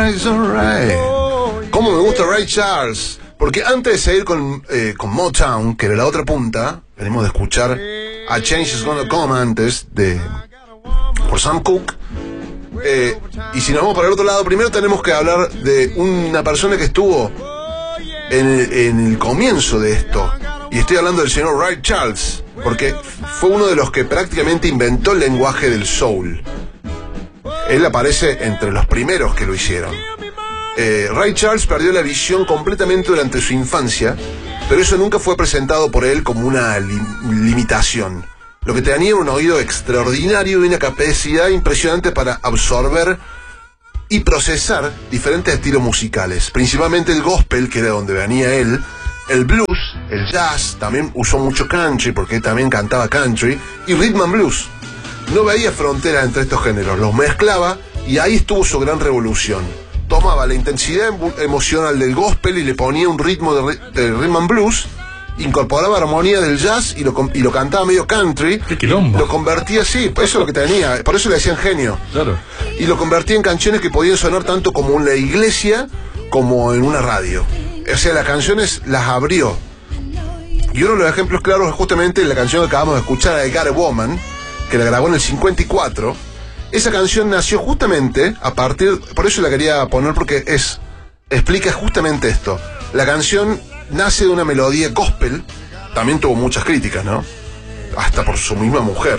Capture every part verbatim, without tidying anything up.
alright, it's alright. Cómo me gusta Ray Charles. Porque antes de seguir con, eh, con Motown, que era la otra punta, venimos de escuchar A Change Is Gonna Come antes, de por Sam Cooke. Eh, y si nos vamos para el otro lado, primero tenemos que hablar de una persona que estuvo en el, en el comienzo de esto. Y estoy hablando del señor Ray Charles, porque fue uno de los que prácticamente inventó el lenguaje del soul. Él aparece entre los primeros que lo hicieron. Eh, Ray Charles perdió la visión completamente durante su infancia, pero eso nunca fue presentado por él como una li limitación. Lo que tenía era un oído extraordinario y una capacidad impresionante para absorber y procesar diferentes estilos musicales, principalmente el gospel, que era donde venía él, el blues, el jazz, también usó mucho country, porque él también cantaba country, y rhythm and blues. No veía fronteras entre estos géneros, los mezclaba y ahí estuvo su gran revolución. Tomaba la intensidad emocional del gospel y le ponía un ritmo de, de rhythm and blues, incorporaba armonía del jazz y lo, y lo cantaba medio country. ¡Qué quilombo! Lo convertía así, eso es lo que tenía, por eso le decían genio. Claro. Y lo convertía en canciones que podían sonar tanto como en la iglesia como en una radio. O sea, las canciones las abrió. Y uno de los ejemplos claros es justamente la canción que acabamos de escuchar, I Got a Woman, que la grabó en el cincuenta y cuatro. Esa canción nació justamente a partir, por eso la quería poner, porque es explica justamente esto. La canción nace de una melodía gospel, también tuvo muchas críticas, ¿no? Hasta por su misma mujer.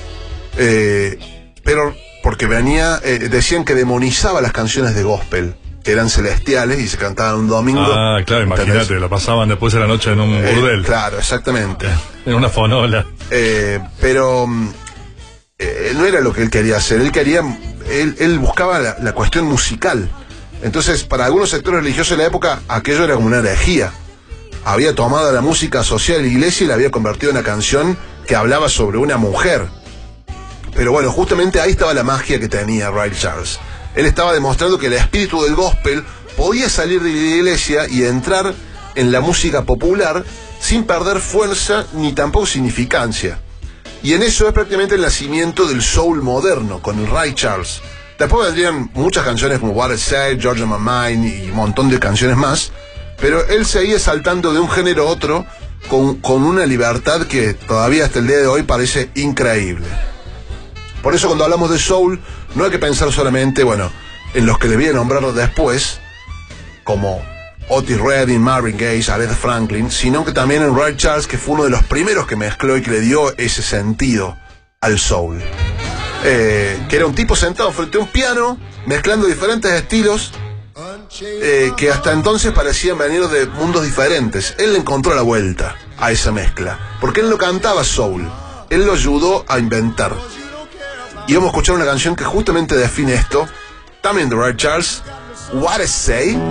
Eh, pero porque venía, eh, decían que demonizaba las canciones de gospel, que eran celestiales y se cantaban un domingo. Ah, claro, imagínate, la pasaban después de la noche en un eh, burdel. Claro, exactamente. En una fonola. Eh, pero eh, no era lo que él quería hacer. Él quería, él, él buscaba la, la cuestión musical. Entonces, para algunos sectores religiosos de la época, aquello era como una herejía. Había tomado la música social de la iglesia y la había convertido en una canción que hablaba sobre una mujer. Pero bueno, justamente ahí estaba la magia que tenía Ray Charles. Él estaba demostrando que el espíritu del gospel podía salir de la iglesia y entrar en la música popular sin perder fuerza ni tampoco significancia. Y en eso es prácticamente el nacimiento del soul moderno, con el Ray Charles. Después vendrían muchas canciones como What I Say, Georgia My Mind y un montón de canciones más, pero él seguía saltando de un género a otro con, con una libertad que todavía hasta el día de hoy parece increíble. Por eso cuando hablamos de soul, no hay que pensar solamente, bueno, en los que le voy a nombrar después, como Otis Redding, Marvin Gaye, Aretha Franklin, sino que también en Ray Charles, que fue uno de los primeros que mezcló y que le dio ese sentido al soul. Eh, que era un tipo sentado frente a un piano, mezclando diferentes estilos, eh, que hasta entonces parecían venir de mundos diferentes. Él le encontró la vuelta a esa mezcla, porque él no cantaba soul, él lo ayudó a inventar. Y vamos a escuchar una canción que justamente define esto, también de Ray Charles, What I Say.